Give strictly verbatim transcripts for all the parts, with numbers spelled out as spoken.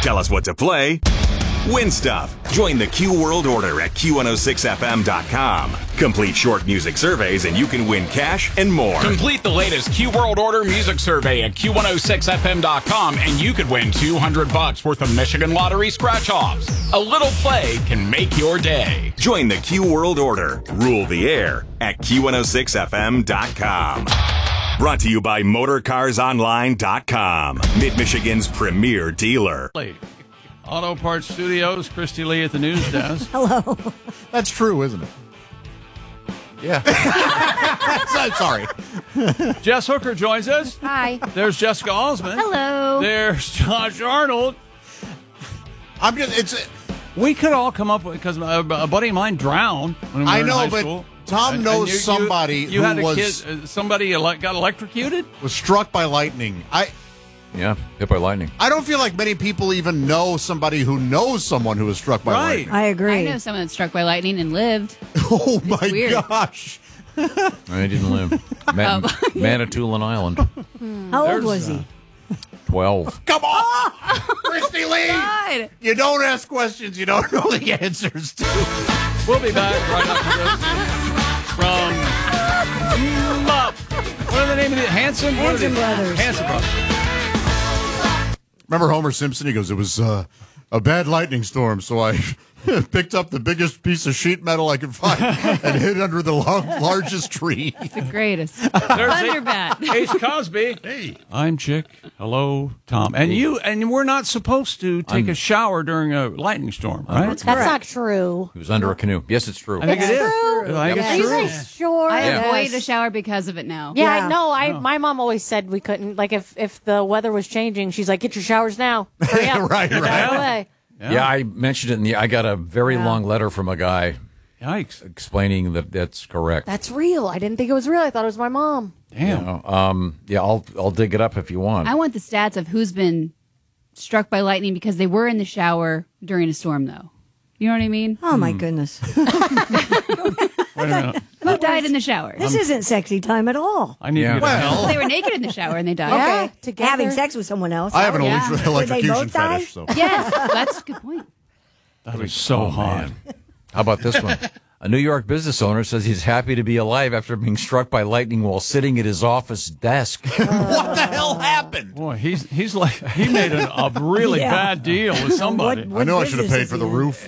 Tell us what to play. Win stuff. Join the Q World Order at Q one oh six F M dot com. Complete short music surveys and you can win cash and more. Complete the latest Q World Order music survey at Q one oh six F M dot com and you could win two hundred bucks worth of Michigan Lottery scratch-offs. A little play can make your day. Join the Q World Order. Rule the air at Q one oh six F M dot com. Brought to you by Motor Cars Online dot com. Mid-Michigan's premier dealer. Auto Parts Studios, Christy Lee at the news desk. Hello. That's true, isn't it? Yeah. Sorry. Jess Hooker joins us. Hi. There's Jessica Alsman. Hello. There's Josh Arnold. I'm just, it's, We could all come up with, because a, a buddy of mine drowned when we were I in know, high but school. Tom And- knows and you- you- somebody you who had a was- kid, uh, somebody ele- got electrocuted? was struck by lightning. I Yeah, hit by lightning. I don't feel like many people even know somebody who knows someone who was struck by Right. lightning. I agree. I know someone that's struck by lightning and lived. Oh my weird. gosh. I didn't live. Man- Oh. Manitoulin Island, How old There's, was uh, he? twelve. Come on! Christy Lee! God. You don't ask questions you don't know the answers to. We'll be back right after this from Mupp. What are the name of the Hanson? What are Hanson they? Brothers. Hanson Brothers. Remember Homer Simpson? He goes, it was uh, a bad lightning storm, so I picked up the biggest piece of sheet metal I could find and hid under the lo- largest tree. The greatest. There's Thunderbat. Ace Cosby. Hey. I'm Chick. Hello, Tom. And you and we're not supposed to take a shower during a lightning storm, right? That's That's correct. not true. He was under a canoe. Yes, it's true. I think It's it is. true. I think Are it's you true. guys sure? I Yeah. avoid a shower because of it now. Yeah, Yeah. I know. I my mom always said we couldn't. Like if if the weather was changing, she's like, "Get your showers now. Hurry up, Right, Get right. out of the way." Yeah. I mentioned it in the. I got a very Yeah. long letter from a guy Yikes. explaining that that's correct. That's real. I didn't think it was real. I thought it was my mom. Damn. Uh, um, yeah, I'll I'll dig it up if you want. I want the stats of who's been struck by lightning because they were in the shower during a storm, though. You know what I mean? Oh, my goodness. Wait a minute. Who died in the shower? This isn't sexy time at all. I need Yeah. to get a help. Well, They were naked in the shower and they died. Yeah, together. Having sex with someone else. I have an Yeah. elect- Did they electrocution both die? fetish, so. Yes, that's a good point. That was so hot. How about this one? A New York business owner says he's happy to be alive after being struck by lightning while sitting at his office desk. What the hell happened? Boy, he's he's like he made an, a really Yeah. bad deal with somebody. What I know I should have business paid is for the he in? roof.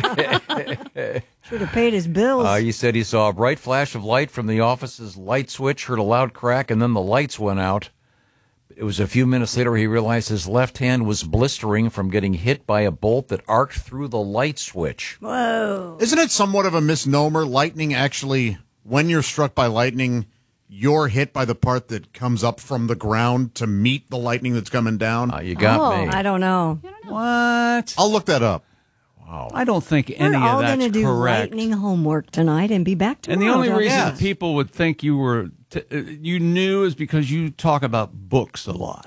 Yeah. Should have paid his bills. Uh, he said he saw a bright flash of light from the office's light switch, heard a loud crack, and then the lights went out. It was a few minutes later he realized his left hand was blistering from getting hit by a bolt that arced through the light switch. Whoa. Isn't it somewhat of a misnomer? Lightning actually, when you're struck by lightning, you're hit by the part that comes up from the ground to meet the lightning that's coming down. Uh, you got Oh, me. I don't know. What? I'll look that up. I don't think any We're all of going that's to do correct. lightning homework tonight and be back tomorrow. And the only Don't- reason Yes. people would think you were t- uh, you knew is because you talk about books a lot.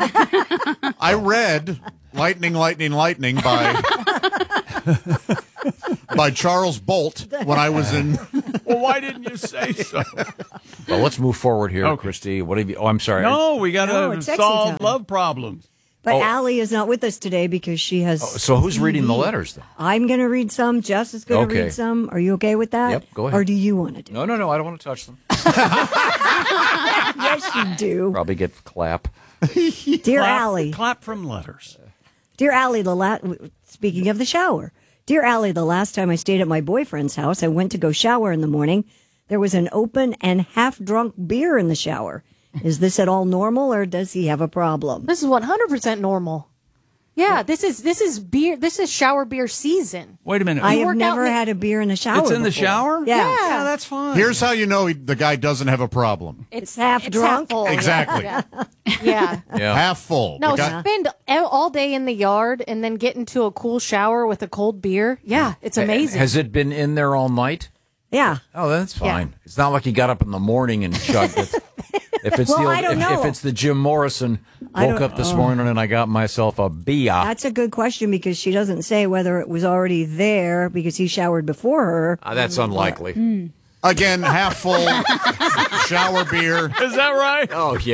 I read Lightning, Lightning, Lightning by by Charles Bolt when I was in. Well, why didn't you say so? Well, let's move forward here, Okay. Christy. What have you? Oh, I'm sorry. No, we got to No, it's sexy solve time. love problems. But Oh. Allie is not with us today because she has. So who's reading the letters, though? I'm going to read some. Jess is going to Okay. read some. Are you okay with that? Yep, go ahead. Or do you want to do No, no, no. I don't want to touch them. it? Yes, you do. Probably get clap. Dear Clap, Allie. clap from letters. Dear Allie, the la- speaking of the shower. Dear Allie, the last time I stayed at my boyfriend's house, I went to go shower in the morning. There was an open and half-drunk beer in the shower. Is this at all normal, or does he have a problem? This is one hundred percent normal. Yeah, this is this is beer. This is shower beer season. Wait a minute. I You have work out never in the- had a beer in the shower. it's in the before. shower? Yeah. Yeah, that's fine. Here's how you know he, the guy doesn't have a problem. It's, half it's drunk? full. Exactly. Yeah. yeah. Yeah. Half full. No, The guy- spend all day in the yard and then get into a cool shower with a cold beer. Yeah, it's amazing. Has it been in there all night? Yeah. Oh, that's fine. It's not like he got up in the morning and chugged it. If it's Well, the old, I don't if, know. if it's the Jim Morrison, I woke don't- up this oh. morning and I got myself a beer. That's a good question because she doesn't say whether it was already there because he showered before her. Uh, that's unlikely. Again, half full shower beer. Is that right? Oh yeah.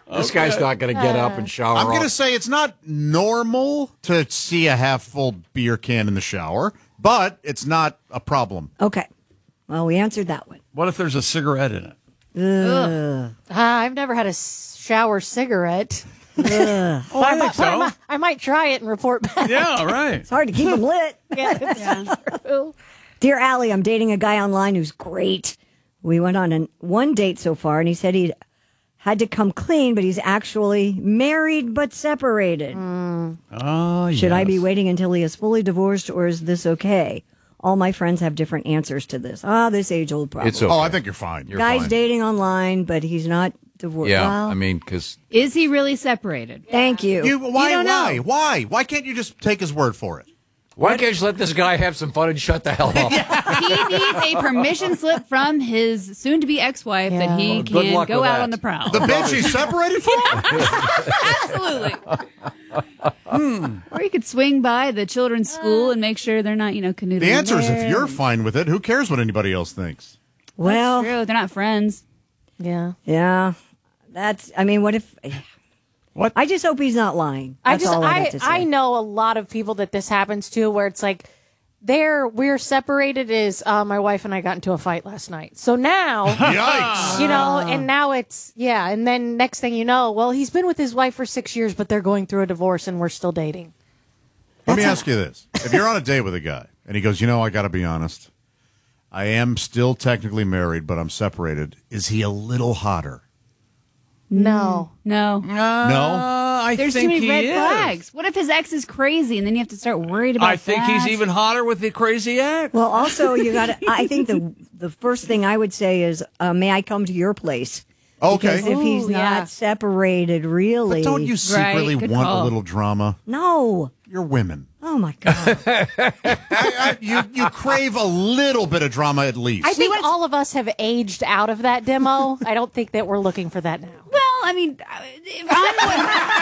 This guy's not going to get up and shower. I'm going to off. say it's not normal to see a half full beer can in the shower, but it's not a problem. Okay. Well, we answered that one. What if there's a cigarette in it? Ugh. Uh, I've never had a shower cigarette. Ugh. Oh, I I, might, think so. I, might, I might try it and report back. Yeah, right. It's hard to keep them lit. Yeah. True. Dear Allie, I'm dating a guy online who's great. We went on an, one date so far, and he said he had to come clean, but he's actually married but separated. Oh, Should I be yes. waiting until he is fully divorced, or is this okay? All my friends have different answers to this. Ah, this age-old problem. It's okay. Oh, I think you're fine. You're Guy's fine. dating online, but he's not divorced. Yeah, Well, I mean, because Is he really separated? thank you. You, why? don't know. Why? Why? Why can't you just take his word for it? why can't you just let this guy have some fun and shut the hell up? He needs a permission slip from his soon-to-be ex-wife Yeah. that he Well, good can luck go with out that. on the prowl. The bitch he's separated from? Absolutely. Or you could swing by the children's school and make sure they're not, you know, canoodling. The answer is there. if you're fine with it, who cares what anybody else thinks? well, True, they're not friends. Yeah. yeah. That's, I mean, what if... What? I just hope he's not lying. I That's just all I, I have to say. I know a lot of people that this happens to where it's like they're we're separated is uh, my wife and I got into a fight last night. So now Yikes. you know, and now it's yeah, and then next thing you know, well, he's been with his wife for six years, but they're going through a divorce and we're still dating. Let me ask you this. If you're on a date with a guy and he goes, you know, I got to be honest, I am still technically married, but I'm separated. Is he a little hotter? No. No. No? I There's too think many he red is. flags. What if his ex is crazy and then you have to start worried about I think that? he's even hotter with the crazy ex. Well, also, you got to, I think the the first thing I would say is, uh, may I come to your place? Okay. Because if he's Ooh, not yeah. separated, really. But don't you secretly good want call. a little drama? No. You're women. Oh, my God. I, I, you, you crave a little bit of drama at least. I think all of us have aged out of that demo. I don't think that we're looking for that now. Well, I mean, if I'm, the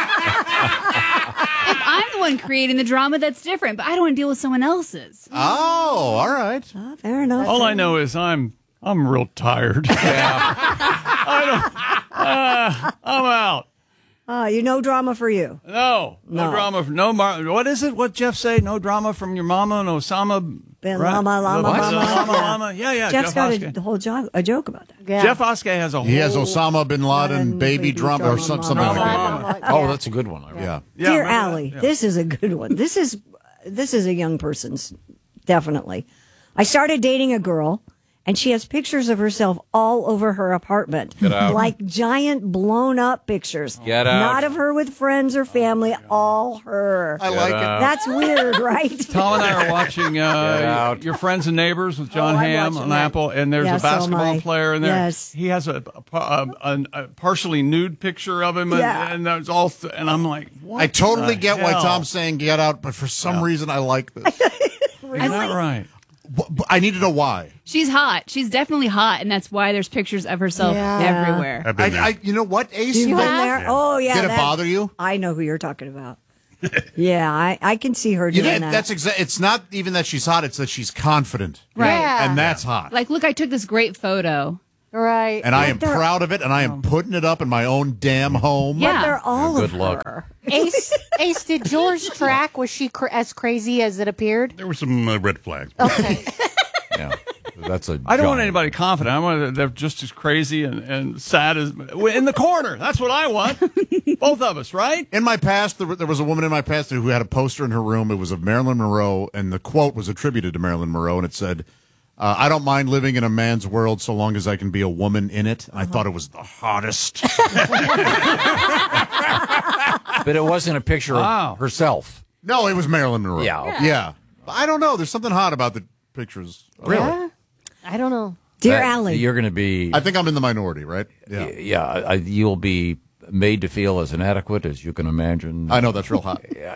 one, if I'm the one creating the drama, that's different. But I don't want to deal with someone else's. Oh, all right. Oh, fair enough. All I know is I'm I'm real tired. I don't. Uh, I'm out. Uh, you no drama for you. No, no, No. drama. No, mar- what is it? What Jeff say? No drama from your mama and Osama. Bin right? Lama, Lama, What? Lama. Lama, Lama. Yeah, yeah. Jeff's Jeff got Oskey. a whole jo- a joke about that. Yeah. Jeff Oskey has a whole. He has Osama bin Laden Laden, baby baby drama or drama, some, something drama. like that. Mama. Oh, that's a good one. I like Yeah. Yeah, Dear remember that? Allie, Yeah. this is a good one. This is this is a young person's, definitely. I started dating a girl, and she has pictures of herself all over her apartment. Get out. Like giant blown up pictures. Get out. Not of her with friends or family, all her. I like it. That's weird, right? Tom and I are watching Get uh, out. Your Friends and Neighbors with John Oh, I'm Hamm watching on that. Apple, and there's Yes, a so am basketball I. player in there. Yes. He has a, a, a, a, a partially nude picture of him, and, Yeah. and there's all, th- and I'm like, what I totally the get why hell? Tom's saying get out, but for some reason I like this. Isn't that right? But- but I need to know why. She's hot. She's definitely hot, and that's why there's pictures of herself Yeah. everywhere. I, I, you know what, Ace? You've You been have? there? Oh, yeah. Did it that- bother you? I know who you're talking about. Yeah, I, I can see her You doing did, that. that's exa- It's not even that she's hot; it's that she's confident, Right. Yeah. and that's hot. Like, look, I took this great photo. Right. and I am they're- proud of it, and I am putting it up in my own damn home. Yeah. But they're all Good of luck. her. Ace, Ace, did yours track? Was she cr- as crazy as it appeared? There were some uh, red flags. Okay. Yeah. That's a. I don't want giant- anybody confident. I want they're just as crazy and, and sad as in the corner. That's what I want. Both of us, right? In my past, there, there was a woman in my past who had a poster in her room. It was of Marilyn Monroe, and the quote was attributed to Marilyn Monroe, and it said, uh, "I don't mind living in a man's world so long as I can be a woman in it." I thought it was the hottest. But it wasn't a picture Wow. of herself. No, it was Marilyn Monroe. Yeah, okay. yeah. I don't know. There's something hot about the pictures. Really? Yeah. I don't know. Dear That- Allie. You're going to be. I think I'm in the minority, right? Yeah. Yeah, I, you'll be made to feel as inadequate as you can imagine. I know that's real hot. Yeah,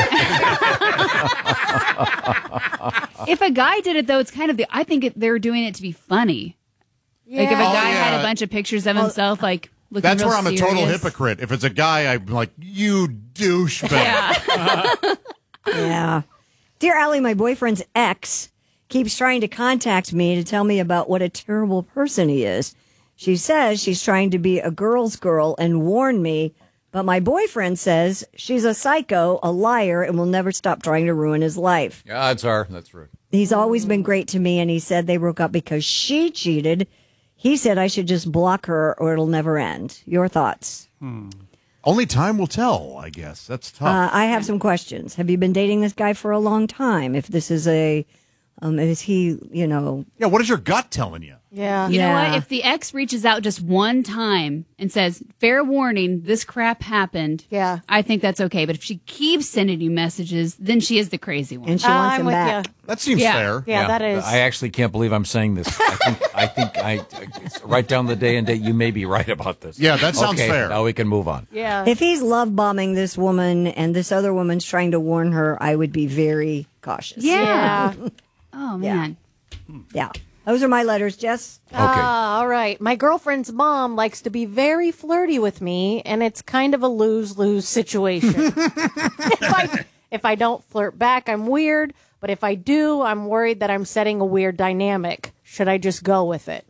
yeah, really. If a guy did it, though, it's kind of the. I think it, they're doing it to be funny. Like if a Oh, guy yeah. had a bunch of pictures of himself, like looking That's real where I'm a total serious. hypocrite. If it's a guy, I'm like, you douchebag. Yeah. Yeah. Dear Allie, my boyfriend's ex keeps trying to contact me to tell me about what a terrible person he is. She says she's trying to be a girl's girl and warn me, but my boyfriend says she's a psycho, a liar, and will never stop trying to ruin his life. Yeah, odds are that's right. He's always been great to me, and he said they broke up because she cheated. He said I should just block her or it'll never end. Your thoughts? Hmm. Only time will tell, I guess. That's tough. Uh, I have some questions. Have you been dating this guy for a long time? If this is a, um, is he, you know? Yeah, what is your gut telling you? Yeah. You know Yeah. what? If the ex reaches out just one time and says, fair warning, this crap happened, Yeah. I think that's okay. But if she keeps sending you messages, then she is the crazy one. And she Uh, wants I'm him with back. you. That seems Yeah. fair. Yeah, that is. I actually can't believe I'm saying this. I think I think I it's write down the day and date. You may be right about this. Yeah, that sounds okay, fair. Now we can move on. Yeah. If he's love bombing this woman and this other woman's trying to warn her, I would be very cautious. yeah. Yeah. Oh, man. Yeah. Those are my letters, Jess. Okay. Ah, all right. My girlfriend's mom likes to be very flirty with me, and it's kind of a lose-lose situation. if I if I don't flirt back, I'm weird, but if I do, I'm worried that I'm setting a weird dynamic. Should I just go with it?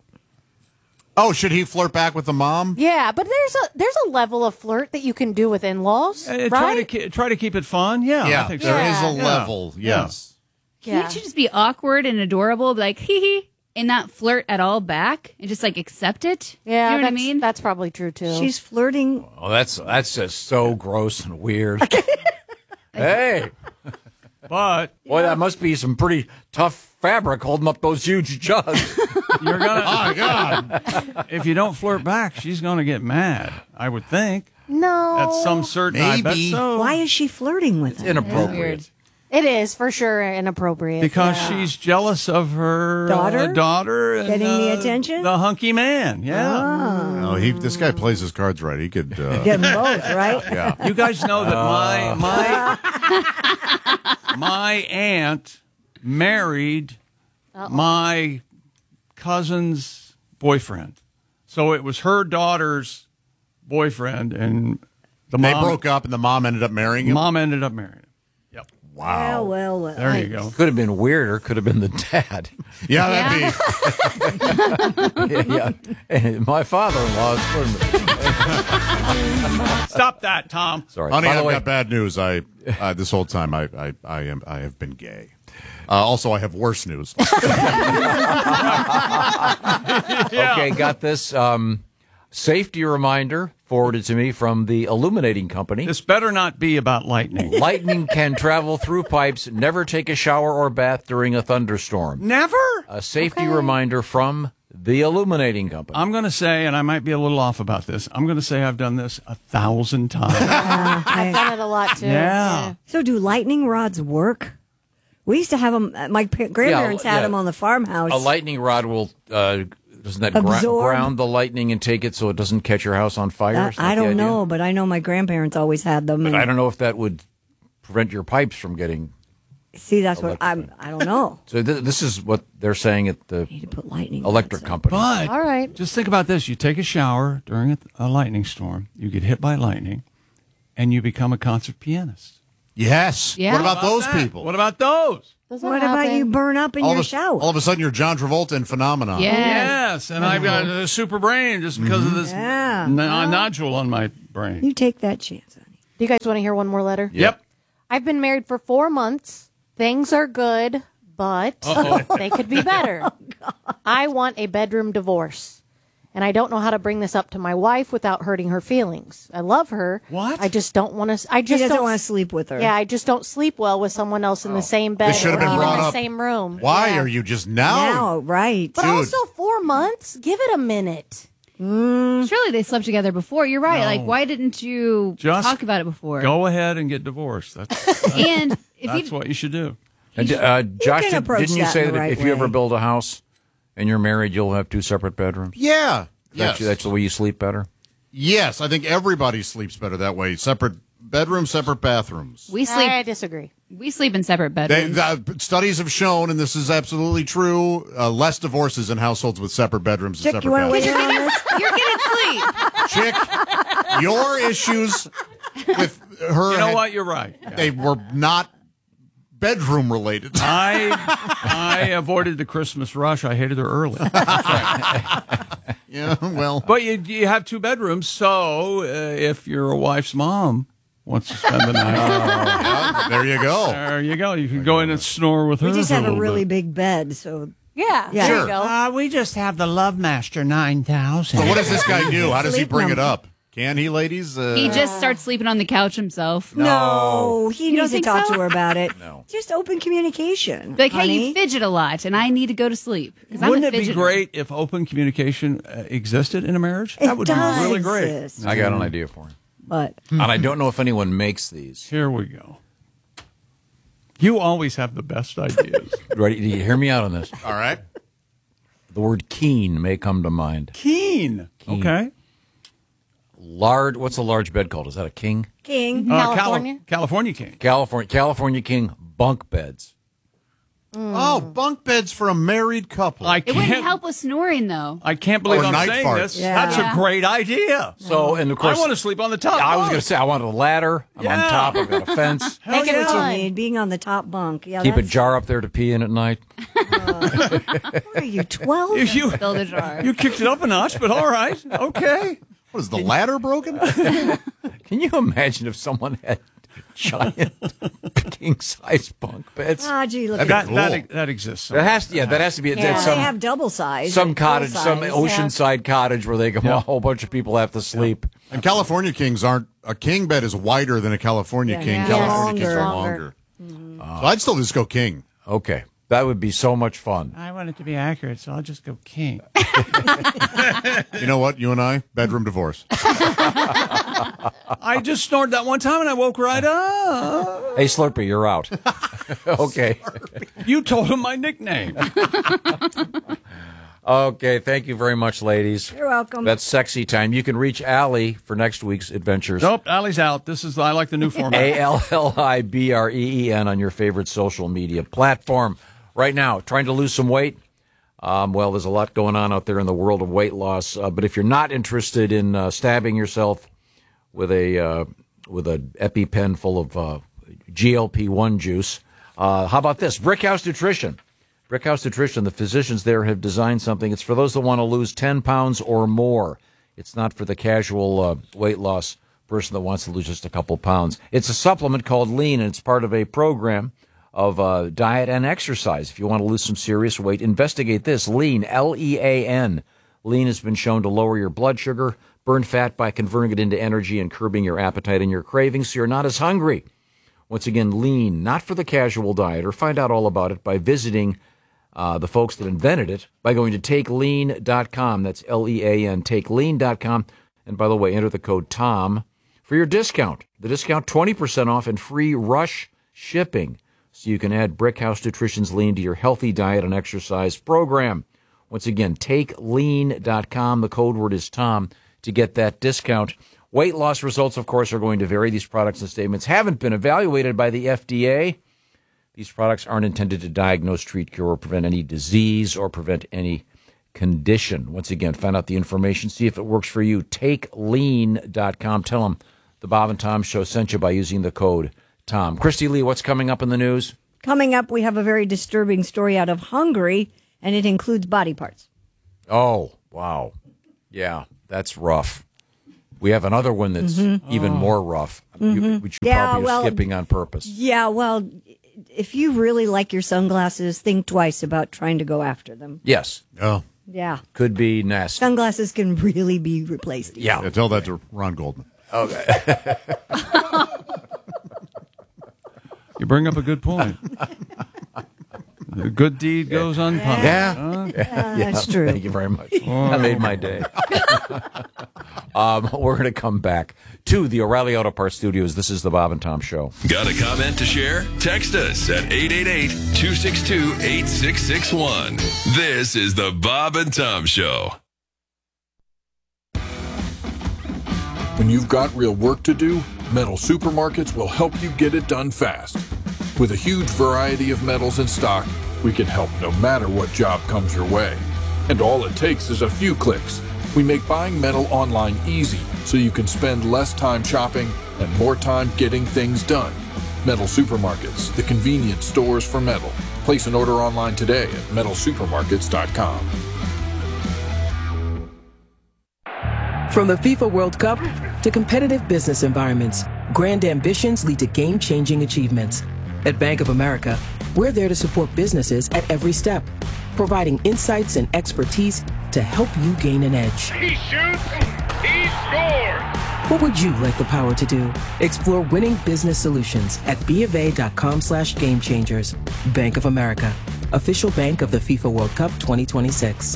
Oh, should he flirt back with the mom? Yeah, but there's a there's a level of flirt that you can do with in-laws, Uh, try to right? ke- try to keep it fun. Yeah, I think so. there is Yeah. a level. Yeah. Yes. Can't you just be awkward and adorable, be like, hee hee, and not flirt at all back and just like accept it? Yeah, you know what I that's, mean? that's probably true too. She's flirting. Oh, that's that's just so gross and weird. Hey, But boy, that must be some pretty tough fabric holding up those huge jugs. you're gonna. Oh, my God. If you don't flirt back, she's gonna get mad. I would think. no, At some certain. I bet Maybe. so. Why is she flirting with him? Inappropriate. it is for sure inappropriate. Because yeah. she's jealous of her Daughter? uh, daughter, and, Getting the uh, attention? the hunky man. Yeah, No, he. This guy plays his cards right. He could. Uh, Get them both, right? yeah. you guys know that my my my aunt married my cousin's boyfriend, so it was her daughter's boyfriend, and the They mom broke up, and the mom ended up marrying him. mom ended up marrying him. Yep, Well, well, well. there you go. Could have been weirder. Could have been the dad. Yeah, that'd be. yeah, yeah. And my father-in-law. Stop that, Tom. Sorry. Honey, By the I've way, got bad news. I uh, this whole time I I, I am I have been gay. Uh, also, I have worse news. okay, got this um, safety reminder forwarded to me from the illuminating company. This better not be about lightning. Lightning can travel through pipes. Never take a shower or bath during a thunderstorm. Never. A safety reminder from the illuminating company. I'm going to say, and I might be a little off about this, I'm going to say I've done this a thousand times. I've done it a lot too. Yeah. So, do lightning rods work? We used to have them. My pa- grandparents had yeah. them on the farmhouse. A lightning rod will, uh, doesn't that gra- Absorb. ground the lightning and take it so it doesn't catch your house on fire? Uh, Is that I the don't idea? know, but I know my grandparents always had them. But and- I don't know if that would prevent your pipes from getting. See, that's what I'm. I don't know. So th- this is what they're saying at the Need to put lightning. electric rods in. company. But All right. just think about this. You take a shower during a, a lightning storm, you get hit by lightning, and you become a concert pianist. Yes. Yeah. What about those that? people? What about those? Does that What about happen? you burn up in all your of a, shower? all of a sudden, you're John Travolta in Phenomenon. Yes. Yes, and I've got a super brain just because of this Yeah. no- nodule on my brain. You take that chance, honey. Do you guys want to hear one more letter? Yep. I've been married for four months. Things are good, but they could be better. I want a bedroom divorce. And I don't know how to bring this up to my wife without hurting her feelings. I love her. What? I just don't want to. I He just doesn't don't want to sleep with her. Yeah, I just don't sleep well with someone else in the same bed This should have or been even brought in the up. same room. Why Yeah. are you just now? Now, right. But Dude. also four months. Give it a minute. Surely they slept together before. You're right. Like, why didn't you Just talk about it before? Go ahead and get divorced. That's And if that's you what you should do. And, uh, Josh, can did, approach didn't you that say in that the right if you ever way. build a house and you're married, you'll have two separate bedrooms? Yeah. That's, Yes. that's the way you sleep better? Yes. I think everybody sleeps better that way. Separate bedrooms, separate bathrooms. we sleep, I disagree. we sleep in separate They, bedrooms. the, studies have shown, and this is absolutely true, uh, less divorces in households with separate bedrooms and Chick, you separate want to bathrooms. weigh in on this? You're getting sleep. Chick, your issues with her, You know had- what? You're right. they were not bedroom related. I I avoided the Christmas rush. I hated her early. Yeah, well. But you, you have two bedrooms, so uh, if your wife's mom wants to spend the night, yeah, there you go. There you go. You can go in and snore with her. We just for have a little really bit. big bed, so Yeah, Yeah. there Sure. you go. Uh, we just have the Love Master nine thousand. So what does this guy do? How does he Sleep bring it number. up? Can he, ladies? Uh, He just starts sleeping on the couch himself. no, he You don't needs to think talk so? to her about it. No. Just open communication. Like, hey, honey. you fidget a lot, and I need to go to sleep. 'Cause I'm Wouldn't a it be fidgeter. great if open communication uh, existed in a marriage? It That would does be really great. exist, I got an idea for him. but And I don't know if anyone makes these. Here we go. You always have the best ideas. Ready? Do you hear me out on this? All right. The word keen may come to mind. Keen. Keen. Okay. Large. What's a large bed called? Is that a king? King. Uh, Cali- California? California King. California. California king bunk beds. Oh, bunk beds for a married couple. I It wouldn't can't. help with snoring, though. I can't believe Or I'm night saying farts. this. Yeah. That's Yeah. a great idea. So, and of course, I want to sleep on the top. I was bunk. going to say I wanted a ladder. I'm on Yeah. top. I've got a fence. That's Make it what fun. you need, being on the top bunk. Yeah, Keep a that's- jar up there to pee in at night. What are you, twelve? You, you, Fill the jar. you kicked it up a notch, but all right. Okay. What is the ladder broken? Can you imagine if someone had giant king size bunk beds? Ah, gee, look That'd at be That, cool. that, that exists. That has to, yeah, that has to be yeah, that's they some have double size. some and cottage, full some size. oceanside cottage where they can a whole bunch of people have to sleep. And California kings aren't. A king bed is wider than a California Yeah, king. yeah. California kings are Longer. longer. So I'd still just go king. Okay, that would be so much fun. I want it to be accurate, so I'll just go king. You know what? You and I, bedroom divorce. I just snored that one time and I woke right up. Hey, Slurpee, you're out. Okay. You told him my nickname. Okay, thank you very much, ladies. You're welcome. That's sexy time. You can reach Allie for next week's adventures. Nope, Allie's out. This is I like the new format. A L L I B R E E N on your favorite social media platform. Right now, trying to lose some weight? Um, well, there's a lot going on out there in the world of weight loss. Uh, but if you're not interested in uh, stabbing yourself with a uh, with an EpiPen full of uh, G L P one juice, uh, how about this? Brickhouse Nutrition. Brickhouse Nutrition, the physicians there have designed something. It's for those that want to lose ten pounds or more. It's not for the casual uh, weight loss person that wants to lose just a couple pounds. It's a supplement called Lean, and it's part of a program of uh, diet and exercise. If you want to lose some serious weight, investigate this. Lean, L E A N. Lean has been shown to lower your blood sugar, burn fat by converting it into energy, and curbing your appetite and your cravings so you're not as hungry. Once again, Lean, not for the casual dieter. Find out all about it by visiting uh, the folks that invented it by going to take lean dot com. That's L E A N, take lean dot com. And by the way, enter the code TOM for your discount. The discount, twenty percent off and free rush shipping. So you can add Brickhouse Nutrition's Lean to your healthy diet and exercise program. Once again, take lean dot com. The code word is TOM to get that discount. Weight loss results, of course, are going to vary. These products and statements haven't been evaluated by the F D A. These products aren't intended to diagnose, treat, cure, or prevent any disease or prevent any condition. Once again, find out the information, see if it works for you. take lean dot com. Tell them the Bob and Tom Show sent you by using the code TOM. Christy Lee, what's coming up in the news? Coming up, we have a very disturbing story out of Hungary, and it includes body parts. Oh, wow. Yeah, that's rough. We have another one that's even more rough, you, which you Yeah, probably are well- skipping on purpose. Yeah, well, if you really like your sunglasses, think twice about trying to go after them. Yes, Oh, Yeah. could be nasty. Sunglasses can really be replaced. Yeah. yeah, tell that to Ron Goldman. You bring up a good point. A good deed goes unpunished. Yeah. Yeah, that's true. Thank you very much. That made my day. um, we're going to come back to the O'Reilly Auto Parts Studios. This is the Bob and Tom Show. Got a comment to share? Text us at eight eight eight, two six two, eight six six one. This is the Bob and Tom Show. When you've got real work to do, Metal Supermarkets will help you get it done fast. With a huge variety of metals in stock, we can help no matter what job comes your way. And all it takes is a few clicks. We make buying metal online easy so you can spend less time shopping and more time getting things done. Metal Supermarkets, the convenient stores for metal. Place an order online today at metal supermarkets dot com. From the FIFA World Cup to competitive business environments, grand ambitions lead to game-changing achievements. At Bank of America, we're there to support businesses at every step, providing insights and expertise to help you gain an edge. He shoots, he scores! What would you like the power to do? Explore winning business solutions at bofa.com slash game changers. Bank of America, official bank of the FIFA World Cup twenty twenty-six.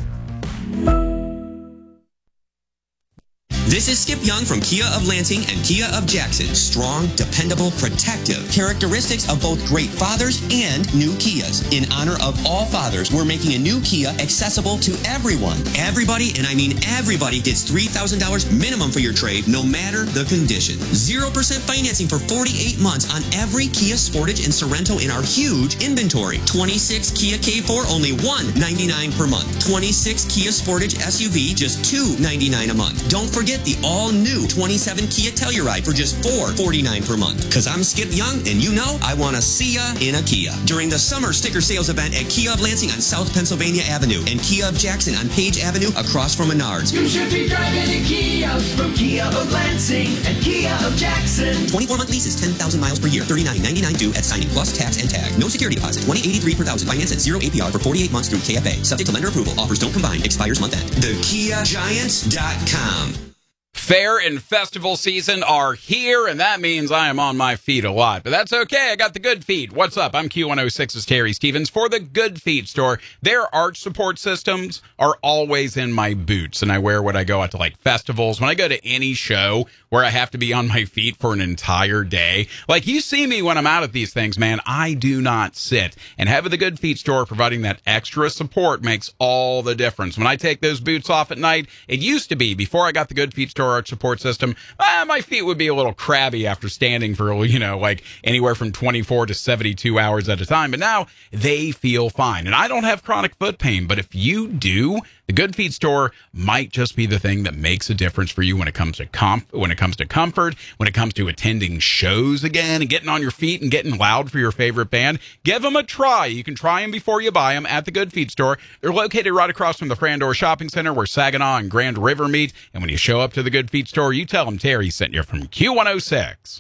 This is Skip Young from Kia of Lansing and Kia of Jackson. Strong, dependable, protective. Characteristics of both great fathers and new Kias. In honor of all fathers, we're making a new Kia accessible to everyone. Everybody, and I mean everybody, gets three thousand dollars minimum for your trade, no matter the condition. zero percent financing for forty-eight months on every Kia Sportage and Sorento in our huge inventory. twenty-six Kia K four, only one hundred ninety-nine dollars per month. twenty-six Kia Sportage S U V, just two hundred ninety-nine dollars a month. Don't forget the all-new twenty-seven Kia Telluride for just four hundred forty-nine dollars per month. Because I'm Skip Young, and you know I want to see ya in a Kia. During the summer sticker sales event at Kia of Lansing on South Pennsylvania Avenue and Kia of Jackson on Page Avenue across from Menards. You should be driving a Kia from Kia of Lansing and Kia of Jackson. twenty-four month leases, ten thousand miles per year, thirty-nine ninety-nine due at signing plus tax and tag. No security deposit, twenty eighty-three per thousand. Finance at zero A P R for forty-eight months through K F A. Subject to lender approval. Offers don't combine. Expires month end. the kia giants dot com. Fair and festival season are here, and that means I am on my feet a lot. But that's okay. I got the Good Feet. What's up? I'm Q one oh six's Terry Stevens for the Good Feet store. Their arch support systems are always in my boots, and I wear what I go out to, like, festivals. When I go to any show where I have to be on my feet for an entire day, like, you see me when I'm out at these things, man, I do not sit. And having the Good Feet store providing that extra support makes all the difference. When I take those boots off at night, it used to be, before I got the Good Feet store arch support system, ah, my feet would be a little crabby after standing for, you know, like anywhere from twenty-four to seventy-two hours at a time. But now they feel fine. And I don't have chronic foot pain, but if you do, the Good Feet store might just be the thing that makes a difference for you when it comes to comp, when it comes to comfort, when it comes to attending shows again and getting on your feet and getting loud for your favorite band. Give them a try. You can try them before you buy them at the Good Feet store. They're located right across from the Frandor Shopping Center where Saginaw and Grand River meet. And when you show up to the Good Feet store, you tell them Terry sent you from Q one oh six.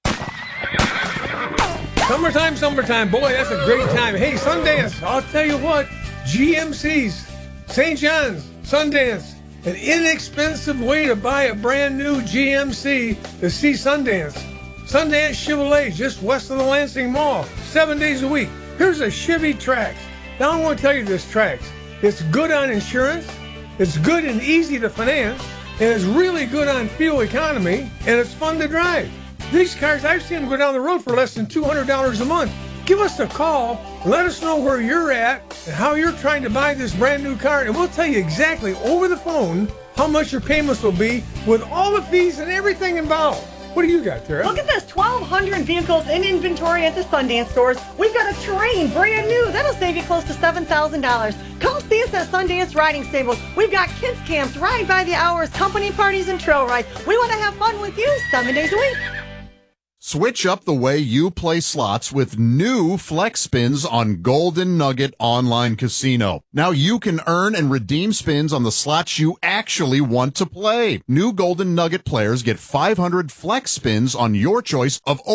Summertime, summertime. Boy, that's a great time. Hey, Sundance, I'll tell you what, G M C's, Saint John's, Sundance, an inexpensive way to buy a brand new G M C to see Sundance. Sundance Chevrolet, just west of the Lansing Mall, seven days a week. Here's a Chevy Trax. Now I want to tell you this Trax. It's good on insurance, it's good and easy to finance, and it's really good on fuel economy, and it's fun to drive. These cars, I've seen them go down the road for less than two hundred dollars a month. Give us a call and let us know where you're at and how you're trying to buy this brand new car, and we'll tell you exactly over the phone how much your payments will be with all the fees and everything involved. What do you got there? Look at this, twelve hundred vehicles in inventory at the Sundance stores. We've got a Terrain, brand new. That'll save you close to seven thousand dollars. Come see us at Sundance Riding Stables. We've got kids camps, ride by the hours, company parties, and trail rides. We want to have fun with you seven days a week. Switch up the way you play slots with new Flex Spins on Golden Nugget Online Casino. Now you can earn and redeem spins on the slots you actually want to play. New Golden Nugget players get five hundred Flex Spins on your choice of